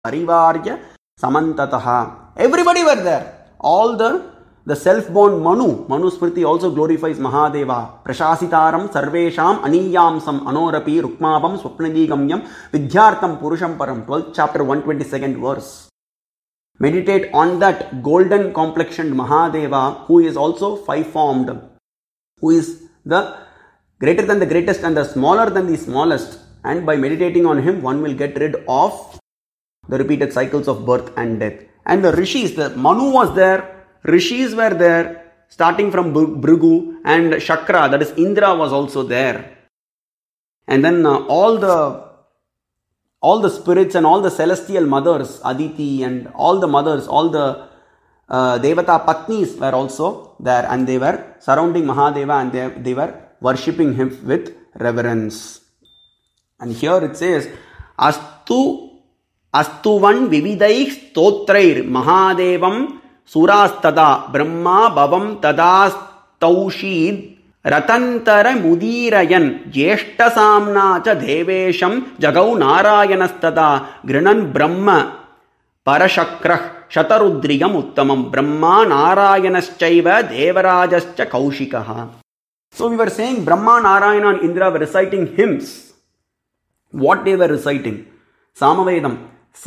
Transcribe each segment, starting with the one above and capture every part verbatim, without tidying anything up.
Parivarya Samantataha. Everybody were there. All the, the self-born Manu. Manu Smriti also glorifies Mahadeva. Prashasitaram Sarvesham Aniyamsam Anorapi Rukmabam Swapnadigamyam Vidyartham Purusham Param. twelfth chapter, one hundred twenty-second verse. Meditate on that golden complexioned Mahadeva, who is also five-formed, who is the greater than the greatest and the smaller than the smallest. And by meditating on him, one will get rid of the repeated cycles of birth and death. And the Rishis, the Manu was there, Rishis were there, starting from Bhrigu, and Shakra, that is Indra, was also there. And then uh, all the all the spirits and all the celestial mothers, Aditi and all the mothers, all the uh, Devata Patnis were also there, and they were surrounding Mahadeva, and they, they were worshipping him with reverence. And here it says, Astu Astuvan Vividaik Stotrair Mahadevam Surastada Brahma Bhavam Tadastaushid Ratantara Mudirayan Jeshta Samna Cha Devesham Jagau Narayanastada Grinan Brahma Parashakrah Shatarudriyam Uttamam Brahma Narayanaschaiva Devarajascha Kaushikaha. So we were saying Brahma, Narayana and Indra were reciting hymns. What they were reciting? Samavedam.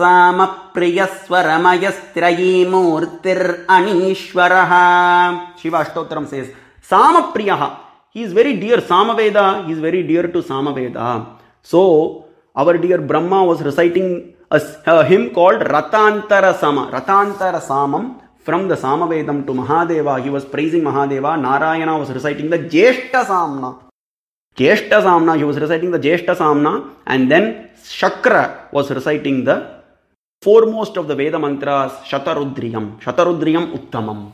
Samapriyaswaramayastrayi murtir anishwaraha. Shiva Ashtotram says, Samapriyaha. He is very dear. Samaveda, he is very dear to Samaveda. So, our dear Brahma was reciting a, a hymn called Ratantara Sama. Ratantara Samam. From the Samavedam to Mahadeva, he was praising Mahadeva. Narayana was reciting the Jeshta Samna. Jeshta Samna, he was reciting the Jeshta Samna. And then Shakra was reciting the foremost of the Veda mantras, Shatarudriyam. Shatarudriyam Uttamam.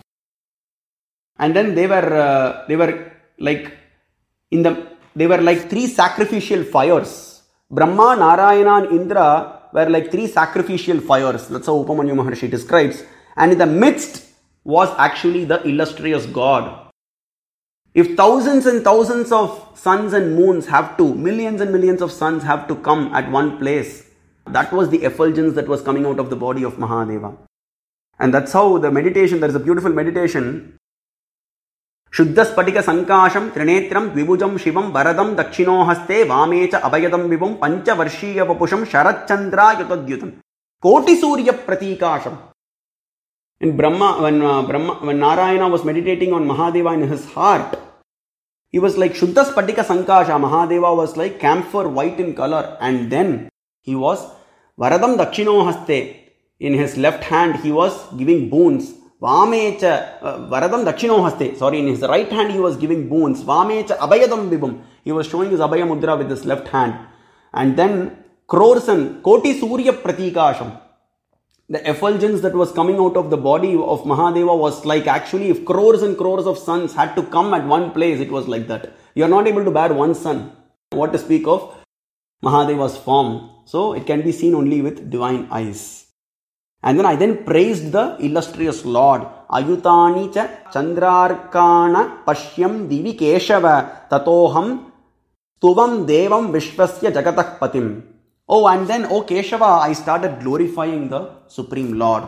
And then they were, uh, they were like, in the, they were like three sacrificial fires. Brahma, Narayana and Indra were like three sacrificial fires. That's how Upamanyu Maharshi describes. And in the midst was actually the illustrious God. If thousands and thousands of suns and moons have to, millions and millions of suns have to come at one place, that was the effulgence that was coming out of the body of Mahadeva. And that's how the meditation, there is a beautiful meditation. Shuddha Spatika Sankasham Trinetram Vibhujam Shivam Varadam Dakshino Haste Vamecha Abhayadam Vibhum Pancha Varshiya Vapusham Sharat Chandra Yutadhyutam Koti Surya Pratikasham. In Brahma, when uh, Brahma, when Narayana was meditating on Mahadeva in his heart, he was like Shuddha Spatika Sankasha. Mahadeva was like camphor white in color, and then he was Varadam Dakshino Haste. In his left hand, he was giving boons. Vamecha uh, Varadam Dakshino Haste. Sorry, in his right hand, he was giving boons. Vamecha Abhayadam Vibhum. He was showing his Abhaya Mudra with his left hand. And then crores and Koti Surya Pratikasham. The effulgence that was coming out of the body of Mahadeva was like, actually, if crores and crores of suns had to come at one place, it was like that. You are not able to bear one sun. What to speak of Mahadeva's form. So it can be seen only with divine eyes. And then I then praised the illustrious Lord. Ayutani cha chandrarkana pashyam divi keshava tatoham tuvam devam vishvasya jagatah patim. Oh, and then, oh Keshava, I started glorifying the Supreme Lord.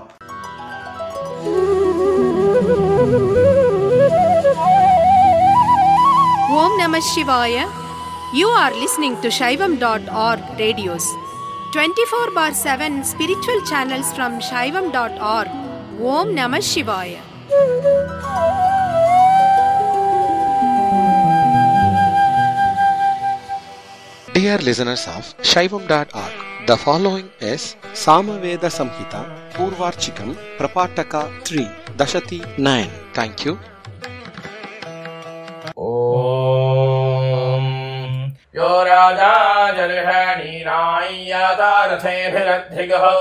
Om Namah Shivaya. You are listening to Shaivam dot org radios. twenty-four bar seven spiritual channels from Shaivam dot org. Om Namah Shivaya. Dear listeners of Shaivam dot org, the following is Samaveda Samhita Purvarchikam Prapataka three, Dashati nine. Thank you. Om Yo Raja Jalhani Raya Darathe Bhiradhigaho